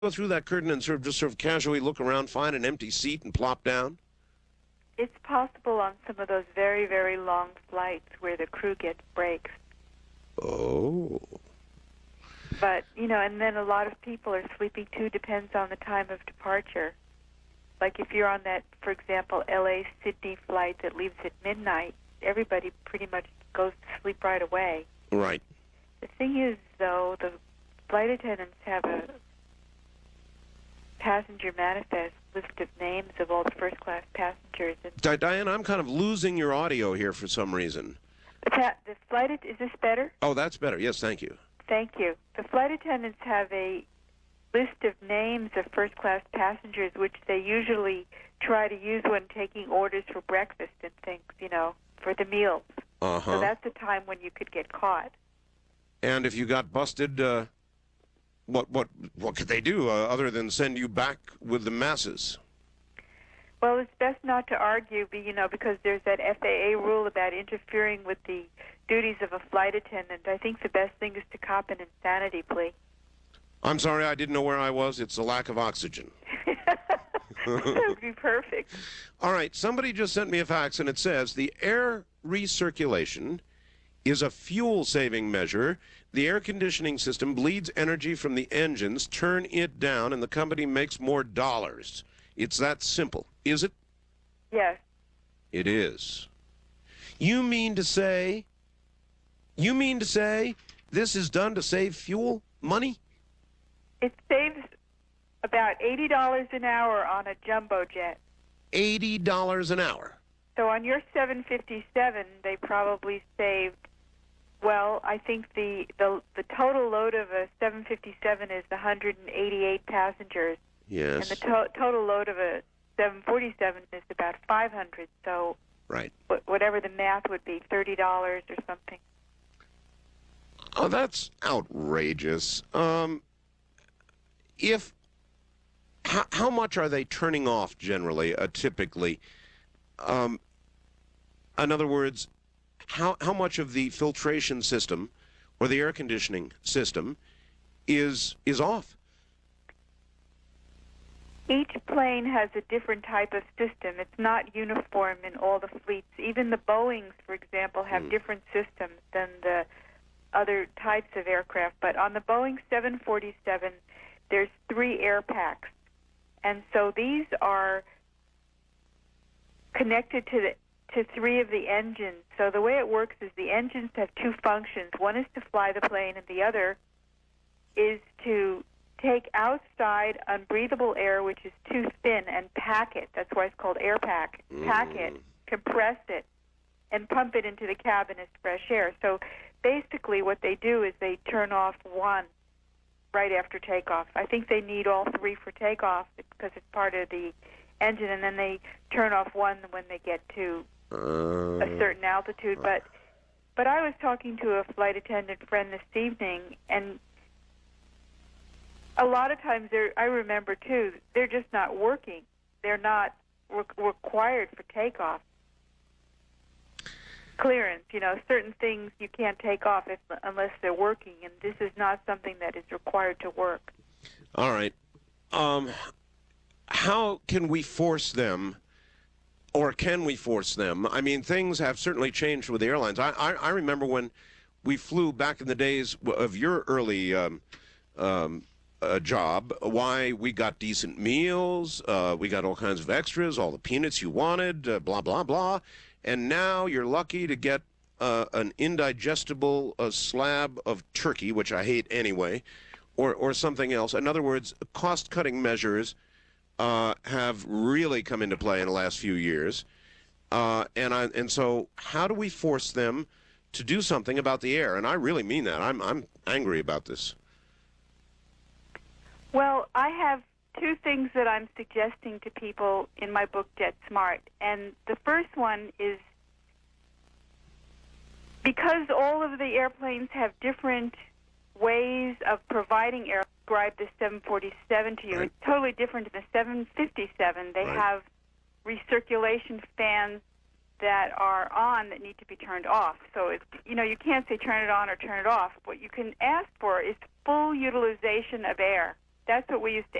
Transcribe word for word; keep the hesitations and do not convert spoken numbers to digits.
go through that curtain and sort of just sort of casually look around, find an empty seat, and plop down? It's possible on some of those very, very long flights where the crew gets breaks. Oh. But, you know, and then a lot of people are sleeping too, depends on the time of departure. Like if you're on that, for example, L A Sydney flight that leaves at midnight, everybody pretty much goes to sleep right away. Right. The thing is, though, the flight attendants have a passenger manifest list of names of all the first-class passengers. And Di- Diane, I'm kind of losing your audio here for some reason. the, pa- the flight, at- is this better? Oh, that's better. Yes, thank you. Thank you. The flight attendants have a list of names of first-class passengers, which they usually try to use when taking orders for breakfast and things, you know, for the meals. Uh-huh. So that's the time when you could get caught. And if you got busted, uh, what what what could they do uh, other than send you back with the masses? Well, it's best not to argue, be- you know, because there's that F A A rule about interfering with the duties of a flight attendant. I think the best thing is to cop an insanity plea. I'm sorry, I didn't know where I was. It's the lack of oxygen. That would be perfect. All right, somebody just sent me a fax, and it says the air recirculation is a fuel-saving measure. The air conditioning system bleeds energy from the engines, turn it down, and the company makes more dollars. It's that simple. Is it? Yes. It is. You mean to say, you mean to say this is done to save fuel money? It saves about eighty dollars an hour on a jumbo jet. eighty dollars an hour. So on your seven fifty-seven, they probably saved, well, I think the, the, the total load of a seven fifty-seven is one hundred eighty-eight passengers. Yes. And the to- total load of a seven forty-seven is about five hundred. So Right. wh- whatever the math would be, thirty dollars or something. Oh, that's outrageous. Um, if how, how much are they turning off generally, uh, typically? Um, in other words, how how much of the filtration system or the air conditioning system is is off? Each plane has a different type of system. It's not uniform in all the fleets. Even the Boeings, for example, have Hmm. different systems than the other types of aircraft. But on the Boeing seven forty-seven, there's three air packs. And so these are connected to the to three of the engines. So the way it works is the engines have two functions. One is to fly the plane, and the other is to take outside unbreathable air, which is too thin, and pack it. That's why it's called air pack. Pack it, compress it, and pump it into the cabin as fresh air. So basically what they do is they turn off one right after takeoff. I think they need all three for takeoff because it's part of the engine, and then they turn off one when they get to Uh, a certain altitude. But but I was talking to a flight attendant friend this evening, and a lot of times they're, I remember too, they're just not working. They're not re- required for takeoff. Clearance, you know, certain things you can't take off if, unless they're working, and this is not something that is required to work. all right. Um, how can we force them, or can we force them? I mean, things have certainly changed with the airlines. I I, I remember when we flew back in the days of your early um, um, uh, job, why we got decent meals, uh, we got all kinds of extras, all the peanuts you wanted, uh, blah, blah, blah. And now you're lucky to get uh, an indigestible uh, slab of turkey, which I hate anyway, or, or something else. In other words, cost-cutting measures uh, have really come into play in the last few years. Uh, and, I, and so how do we force them to do something about the air? And I really mean that. I'm, I'm angry about this. Well, I have two things that I'm suggesting to people in my book, Jet Smart. And the first one is because all of the airplanes have different ways of providing air. I described the seven forty-seven to you. Right. It's totally different in the seven fifty-seven. They Right. have recirculation fans that are on that need to be turned off. So, it's, you know, you can't say turn it on or turn it off. What you can ask for is full utilization of air. That's what we used to